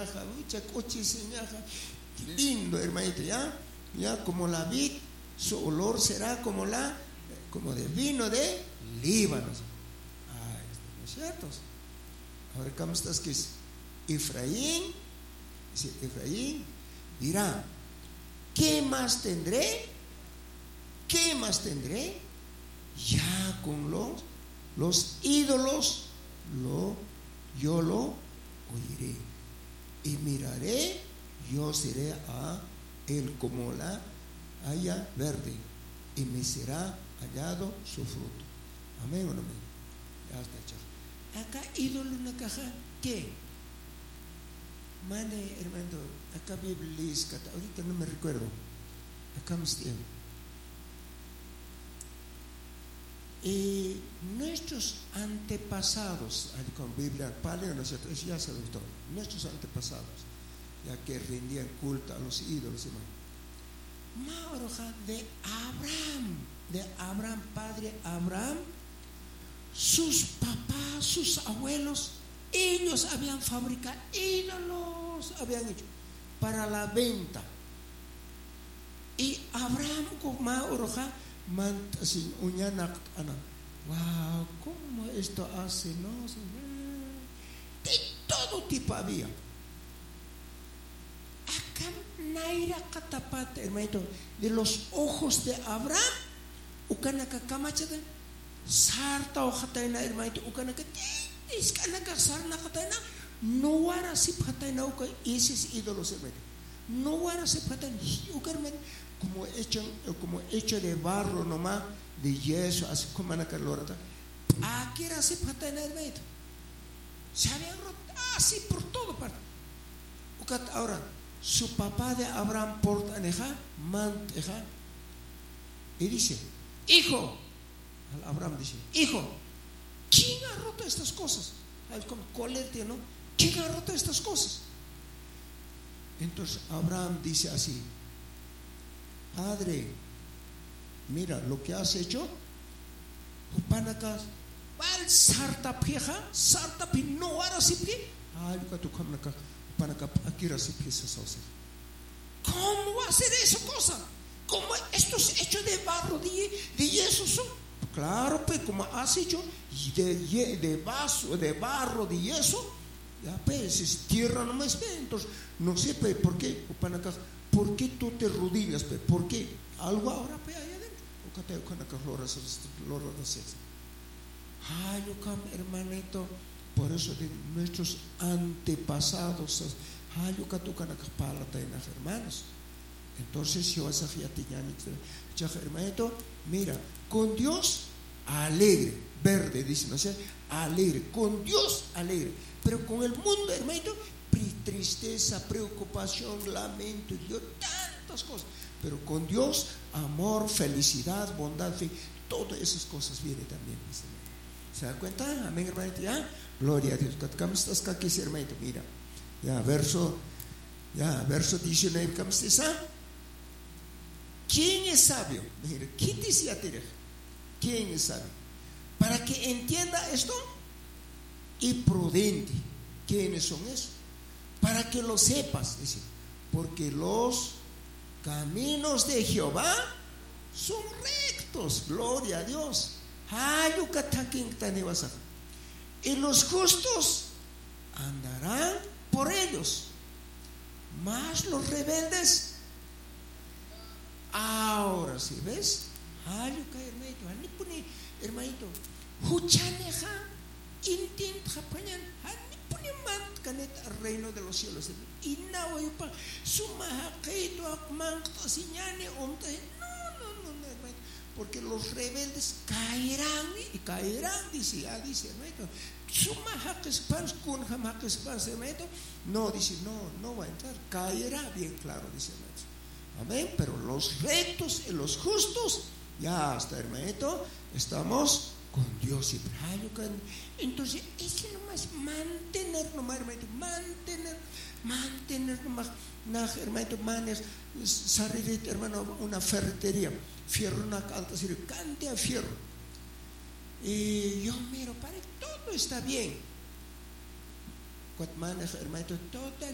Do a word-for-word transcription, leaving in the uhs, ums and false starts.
ñaja, mucha cochis ñaja. Qué lindo, hermanito, ya, ya como la vid, su olor será como la, como de vino de Líbano. Ah, ¿no es cierto? Ahora, ¿cómo estás? Que es Efraín, dice Efraín, dirá, ¿qué más tendré? ¿Qué más tendré? Ya con los, los ídolos lo, yo lo oiré y miraré, yo seré a él como la haya verde y me será hallado su fruto. Amén o no amén. Ya está hecho. Acá ídolo en la caja, ¿qué? Mane, hermano, acá Biblis, ahorita no me recuerdo. Acá me estoy. Y nuestros antepasados, con Biblia, paleo, nosotros ya se adoptó, nuestros antepasados, ya que rendían culto a los ídolos, hermano. De Abraham, de Abraham, padre Abraham, sus papás, sus abuelos, ellos habían fabricado ídolos, habían hecho para la venta. Y Abraham, como oroja, mantasin uñanak ana. Wow, ¿cómo esto hace? No, de todo tipo había. Acá naira catapata, hermanito, de los ojos de Abraham, ukanaka kamachada, sarta ojataina, hermanito, ukanaka, iskanaka sarna kataina, no wara sip kataina, uka, esos ídolos, hermanito. No wara sip kataina, ukarmen. Como hecho, como hecho de barro nomás, de yeso, así como en la calorata. Aquí era así para tener medio. Se habían roto así por todo parte. Ahora, su papá de Abraham porta aneja, manteja, y dice: hijo, Abraham dice: hijo, ¿quién ha roto estas cosas? Al como colete, ¿no? ¿Quién ha roto estas cosas? Entonces Abraham dice así: padre, mira lo que has hecho. Upanacas, ¿cuál sarta pieja? Sarta pi no hará si pie. Ay, yo tu camnaca, upanaca, aquí era si piezas. ¿Cómo va a ser esa cosa? ¿Cómo estos hechos de barro, de, de yeso son? Claro, pues, como has hecho de, de vaso, de barro, de yeso, ya pues, es tierra nomás, entonces, no sé, pues, ¿por qué? Upanaca, ¿por qué tú te rodillas? Pe? ¿Por qué? Algo ahora pe allá adentro. Ay, hermanito, por eso de nuestros antepasados, ay, hermanos. Entonces yo hermanito, mira, con Dios alegre, verde, dice, no sé, alegre, con Dios alegre, pero con el mundo, hermanito, tristeza, preocupación, lamento, Dios, tantas cosas. Pero con Dios, amor, felicidad, bondad, fe, todas esas cosas vienen también. ¿Se da cuenta? Amén, hermanito. Ya, gloria a Dios. ¿Cómo estás aquí, hermanito? Mira, ya, verso, ya, verso diecinueve. ¿Cómo estás? ¿Quién es sabio? Mira, ¿quién dice a ti? ¿Quién es sabio? Para que entienda esto y prudente. ¿Quiénes son esos? Para que lo sepas, dice, porque los caminos de Jehová son rectos, gloria a Dios. Y los justos andarán por ellos, mas los rebeldes, ahora sí, ¿ves? Hermanito, huchaneja, intin japañan, al reino de los cielos. Y no, porque los rebeldes caerán y caerán, dice, ah, dice, no, dice, no, no va a entrar, caerá, bien claro, dice, amén. Pero los rectos y los justos, ya hasta, hermanito, estamos con Dios y entonces es que nomás mantener nomás, hermanito, mantener, mantener nomás, nah, hermanito, manes, salir, hermano, una ferretería, fierro, una alta serie, cante a fierro, y yo miro, para todo está bien, cuando maneja, hermanito, toda